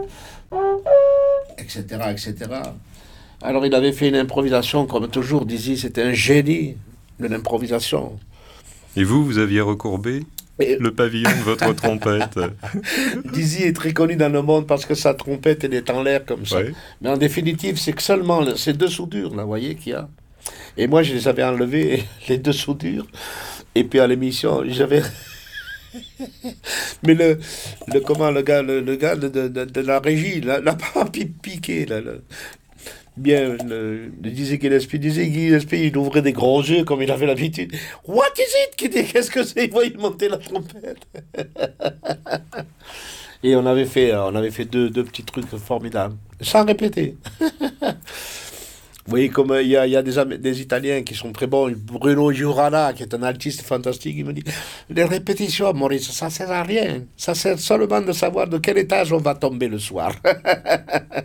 etc., etc. Alors il avait fait une improvisation, comme toujours, Dizzy, c'était un génie de l'improvisation. Et vous, vous aviez recourbé Et le pavillon de votre trompette. Dizzy est très connu dans le monde parce que sa trompette, elle est en l'air comme ça. Ouais. Mais en définitive, c'est que seulement ces deux soudures, là, vous voyez, qu'il y a. Et moi, je les avais enlevées, les deux soudures. Et puis à l'émission, j'avais. Mais comment, le gars de la régie, l'a pas piqué, là. Bien, disait Gillespie, il ouvrait des grands yeux comme il avait l'habitude. What is it? Qu'est-ce que c'est? Il voyait monter la trompette. Et on avait fait deux petits trucs formidables, sans répéter. Vous voyez, comme il y a des Italiens qui sont très bons. Bruno Giurana, qui est un artiste fantastique, il me dit, les répétitions, Maurice, ça sert à rien. Ça sert seulement de savoir de quel étage on va tomber le soir.